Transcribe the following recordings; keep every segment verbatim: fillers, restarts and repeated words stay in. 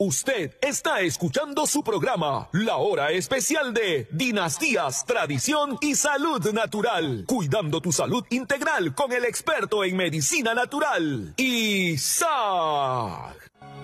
Usted está escuchando su programa, La Hora Especial de Dinastías, Tradición y Salud Natural. Cuidando tu salud integral con el experto en medicina natural, Isaac.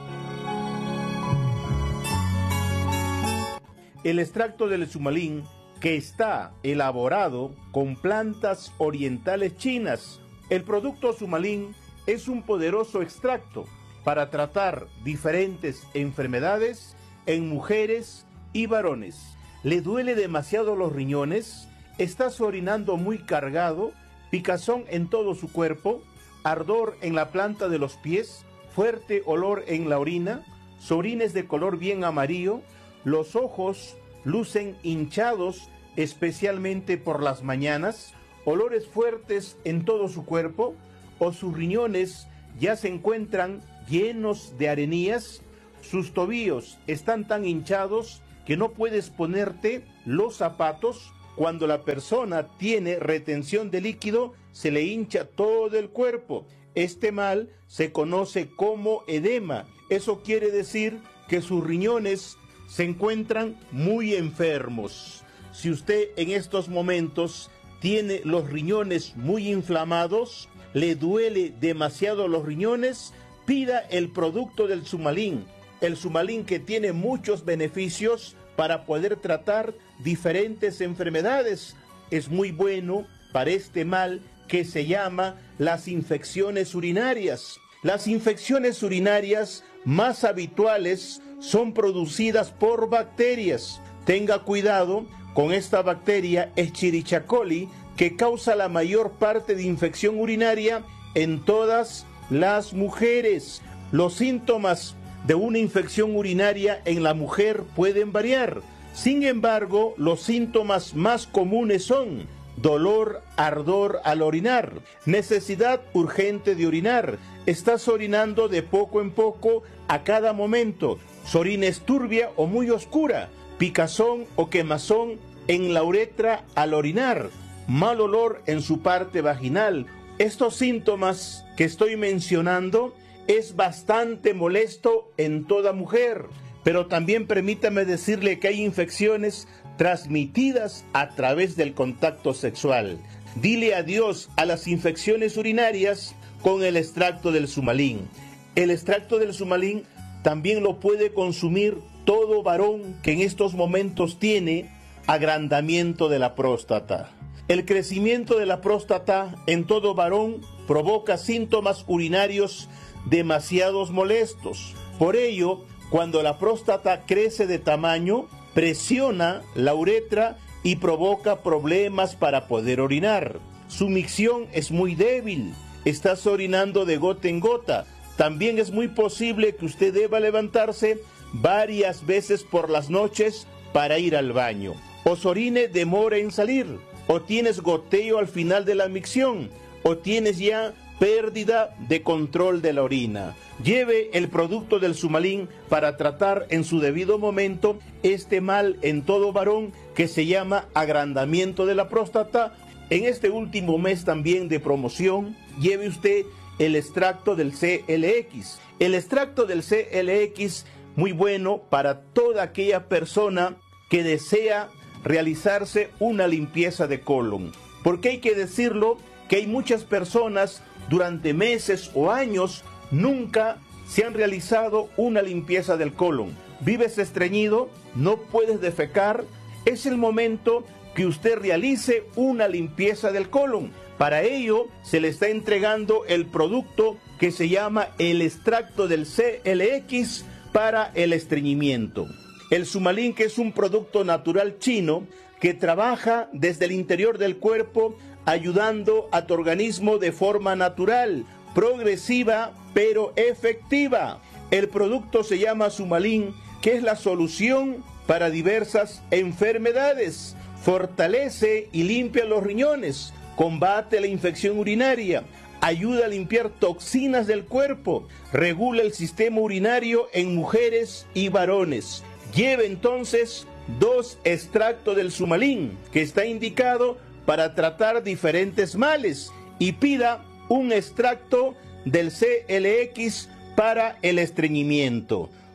El extracto del sumalín, que está elaborado con plantas orientales chinas. El producto sumalín es un poderoso extracto para tratar diferentes enfermedades en mujeres y varones. ¿Le duele demasiado los riñones? ¿Estás orinando muy cargado? ¿Picazón en todo su cuerpo? ¿Ardor en la planta de los pies? ¿Fuerte olor en la orina? ¿Orines de color bien amarillo? ¿Los ojos lucen hinchados especialmente por las mañanas? ¿Olores fuertes en todo su cuerpo? ¿O sus riñones ya se encuentran llenos de arenías? ¿Sus tobillos están tan hinchados que no puedes ponerte los zapatos? Cuando la persona tiene retención de líquido, se le hincha todo el cuerpo. Este mal se conoce como edema. Eso quiere decir que sus riñones se encuentran muy enfermos. Si usted en estos momentos tiene los riñones muy inflamados, le duele demasiado los riñones, pida el producto del sumalín. El sumalín, que tiene muchos beneficios para poder tratar diferentes enfermedades. Es muy bueno para este mal que se llama las infecciones urinarias. Las infecciones urinarias más habituales son producidas por bacterias. Tenga cuidado con esta bacteria Escherichia coli, que causa la mayor parte de infección urinaria en todas las mujeres. Los síntomas de una infección urinaria en la mujer pueden variar. Sin embargo, los síntomas más comunes son dolor, ardor al orinar, necesidad urgente de orinar, estás orinando de poco en poco a cada momento, su orina es turbia o muy oscura, picazón o quemazón en la uretra al orinar, mal olor en su parte vaginal. Estos síntomas que estoy mencionando es bastante molesto en toda mujer, pero también permítame decirle que hay infecciones transmitidas a través del contacto sexual. Dile adiós a las infecciones urinarias con el extracto del sumalín. El extracto del sumalín también lo puede consumir todo varón que en estos momentos tiene agrandamiento de la próstata. El crecimiento de la próstata en todo varón provoca síntomas urinarios demasiados molestos. Por ello, cuando la próstata crece de tamaño, presiona la uretra y provoca problemas para poder orinar. Su micción es muy débil, estás orinando de gota en gota. También es muy posible que usted deba levantarse varias veces por las noches para ir al baño. O su orine demora en salir, o tienes goteo al final de la micción, o tienes ya pérdida de control de la orina. Lleve el producto del sumalín para tratar en su debido momento este mal en todo varón que se llama agrandamiento de la próstata. En este último mes también de promoción, lleve usted el extracto del C L X. El extracto del C L X, muy bueno para toda aquella persona que desea realizarse una limpieza de colon. Porque hay que decirlo que hay muchas personas durante meses o años nunca se han realizado una limpieza del colon. Vives estreñido, no puedes defecar, es el momento que usted realice una limpieza del colon. Para ello se le está entregando el producto que se llama el extracto del C L X para el estreñimiento. El sumalín, que es un producto natural chino que trabaja desde el interior del cuerpo ayudando a tu organismo de forma natural, progresiva pero efectiva. El producto se llama sumalín, que es la solución para diversas enfermedades. Fortalece y limpia los riñones, combate la infección urinaria, ayuda a limpiar toxinas del cuerpo, regula el sistema urinario en mujeres y varones. Lleve entonces dos extractos del sumalín, que está indicado para tratar diferentes males, y pida un extracto del C L X para el estreñimiento.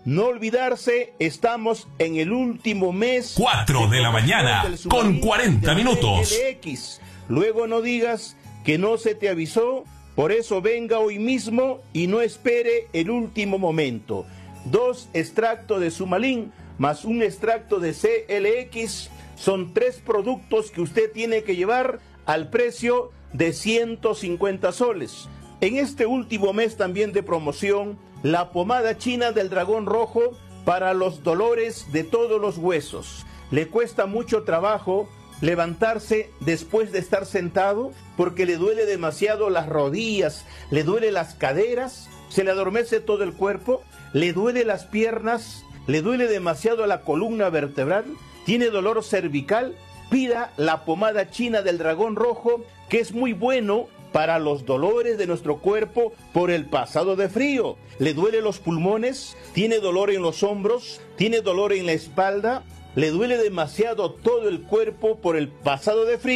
No olvidarse, estamos en el último mes. cuatro de la mañana, con cuarenta minutos. C L X. Luego no digas que no se te avisó, por eso venga hoy mismo y no espere el último momento. Dos extractos de Sumalin más un extracto de C L X son tres productos que usted tiene que llevar al precio de ciento cincuenta soles. En este último mes también de promoción, la pomada china del dragón rojo para los dolores de todos los huesos. Le cuesta mucho trabajo levantarse después de estar sentado porque le duele demasiado las rodillas, le duele las caderas, se le adormece todo el cuerpo, le duele las piernas, le duele demasiado la columna vertebral, tiene dolor cervical. Pida la pomada china del dragón rojo, que es muy bueno para los dolores de nuestro cuerpo por el pasado de frío. Le duele los pulmones, tiene dolor en los hombros, tiene dolor en la espalda, le duele demasiado todo el cuerpo por el pasado de frío.